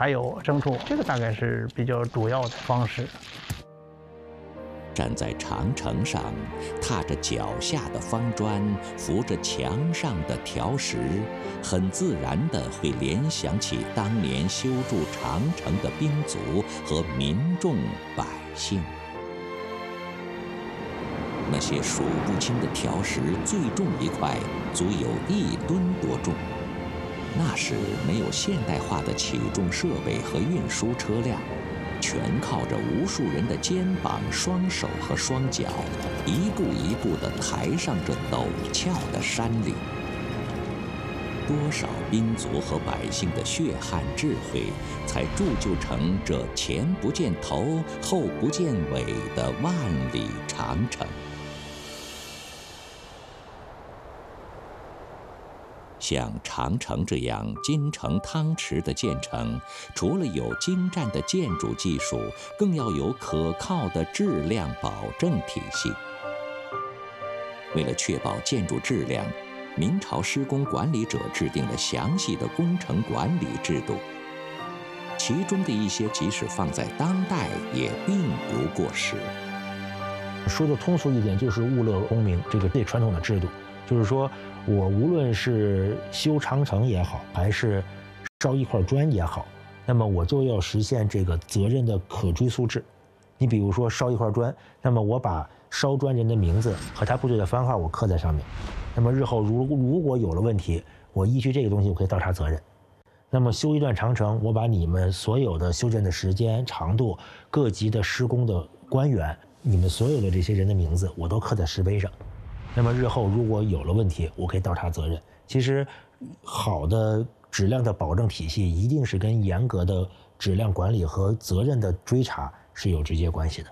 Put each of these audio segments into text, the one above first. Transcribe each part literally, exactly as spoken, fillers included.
还有牲畜，这个大概是比较主要的方式。 站在长城上，踏着脚下的方砖，扶着墙上的条石，很自然地会联想起当年修筑长城的兵卒和民众百姓。那些数不清的条石，最重一块足有一吨多重。那时没有现代化的起重设备和运输车辆，全靠着无数人的肩膀、双手和双脚，一步一步地抬上这陡峭的山岭。多少兵卒和百姓的血汗智慧，才铸就成这前不见头、后不见尾的万里长城。像长城这样金城汤池的建成，除了有精湛的建筑技术，更要有可靠的质量保证体系。为了确保建筑质量，明朝施工管理者制定了详细的工程管理制度，其中的一些即使放在当代也并不过时。 说的通俗一点，就是物勒功名这个最传统的制度，就是说我无论是修长城也好，还是烧一块砖也好，那么我就要实现这个责任的可追溯制。你比如说烧一块砖，那么我把烧砖人的名字和他部队的番号我刻在上面，那么日后如如果有了问题，我依据这个东西我可以倒查责任。那么修一段长城，我把你们所有的修建的时间、长度、各级的施工的官员，你们所有的这些人的名字我都刻在石碑上。那么日后如果有了问题，我可以倒查责任。其实，好的质量的保证体系一定是跟严格的质量管理和责任的追查是有直接关系的。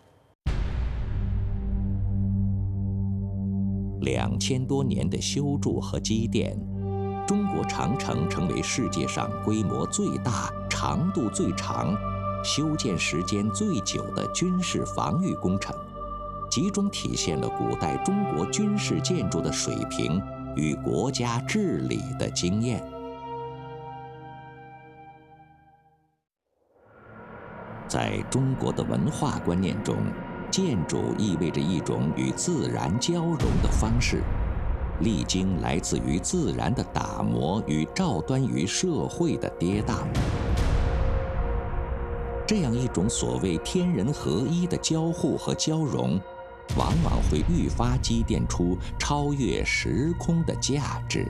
两千多年的修筑和积淀，中国长城成为世界上规模最大、长度最长、修建时间最久的军事防御工程。集中体现了古代中国军事建筑的水平与国家治理的经验。在中国的文化观念中，建筑意味着一种与自然交融的方式，历经来自于自然的打磨与照端于社会的跌宕。这样一种所谓天人合一的交互和交融，往往会愈发积淀出超越时空的价值。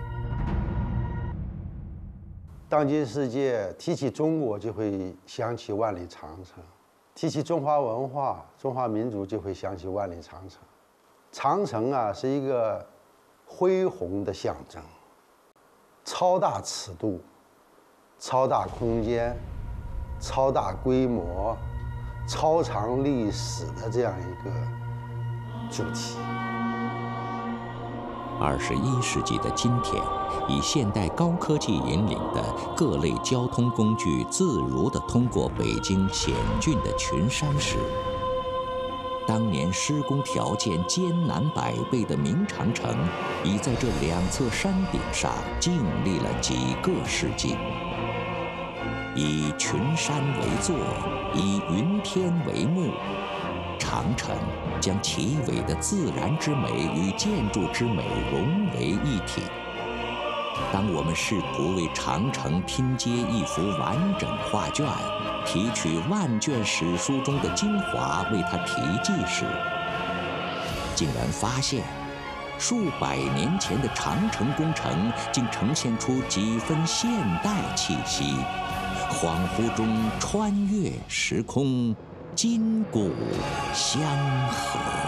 当今世界提起中国，就会想起万里长城；提起中华文化、中华民族，就会想起万里长城。长城啊，是一个恢宏的象征，超大尺度、超大空间、超大规模、超长历史的这样一个主题。 二十一世纪的今天，以现代高科技引领的各类交通工具自如地通过北京险峻的群山时，当年施工条件艰难百倍的明长城，已在这两侧山顶上静立了几个世纪。以群山为座，以云天为幕，长城将奇伟的自然之美与建筑之美融为一体。当我们试图为长城拼接一幅完整画卷，提取万卷史书中的精华为它题记时，竟然发现，数百年前的长城工程竟呈现出几分现代气息，恍惚中穿越时空，筋骨相合。